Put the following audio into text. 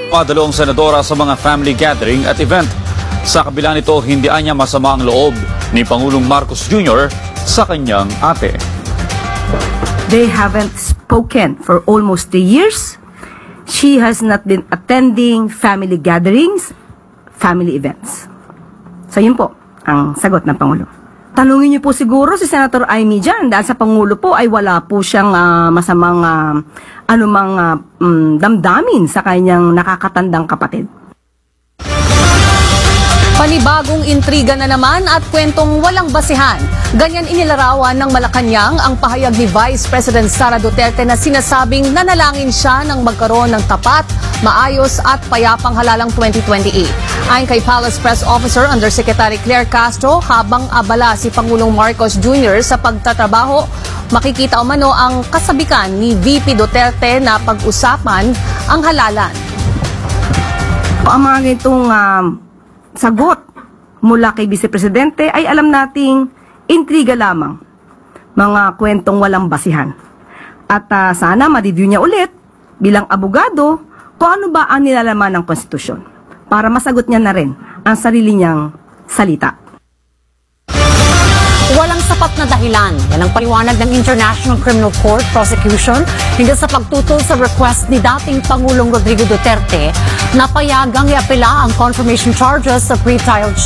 Dalawang senadora sa mga family gathering at event. Sa kabila nito, hindi anya masama ang loob ni Pangulong Marcos Jr. sa kanyang ate. They haven't spoken for almost 3 years. She has not been attending family gatherings, family events. So yun po ang sagot ng Pangulo. Tanungin niyo po siguro si Senator Amy dyan dahil sa Pangulo po ay wala po siyang masamang anumang damdamin sa kanyang nakakatandang kapatid. Panibagong intriga na naman at kwentong walang basihan. Ganyan inilarawan ng Malacanang ang pahayag ni Vice President Sara Duterte na sinasabing nanalangin siya ng magkaroon ng tapat, maayos at payapang halalang 2028. Ayon kay Palace Press Officer Undersecretary Claire Castro, habang abala si Pangulong Marcos Jr. sa pagtatrabaho, makikita umano ang kasabikan ni VP Duterte na pag-usapan ang halalan. Ang mga ganitong sagot mula kay Vice Presidente ay alam nating intriga lamang, mga kwentong walang basihan. At sana ma-review niya ulit bilang abogado kung ano ba ang nilalaman ng konstitusyon para masagot niya na rin ang sarili niyang salita. Walang sapat na dahilan. Yan ang paliwanag ng International Criminal Court prosecution hinggil sa pagtutol sa request ni dating Pangulong Rodrigo Duterte na payagang iapela ang confirmation charges sa pre-trial